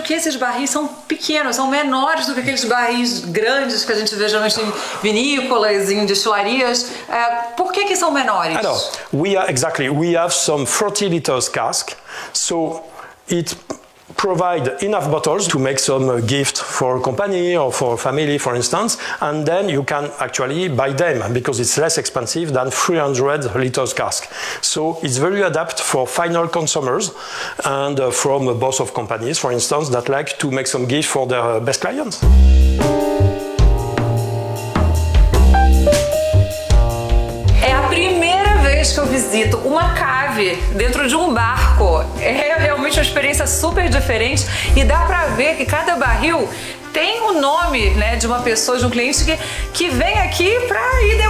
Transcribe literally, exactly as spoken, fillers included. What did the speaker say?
que esses barris são pequenos, são menores do que aqueles barris grandes que a gente vê geralmente em vinícolas, em destilarias. É, por que que são menores? Alors, we are exactly we have some forty liters cask, so it provide enough bottles to make some uh, gift for a company or for a family, for instance, and then you can actually buy them because it's less expensive than three hundred liters cask. So it's very adapted for final consumers and uh, from a boss of companies, for instance, that like to make some gift for their best clients. Que eu visito uma cave dentro de um barco. É realmente uma experiência super diferente e dá pra ver que cada barril tem o nome, né, de uma pessoa, de um cliente que, que vem aqui pra ir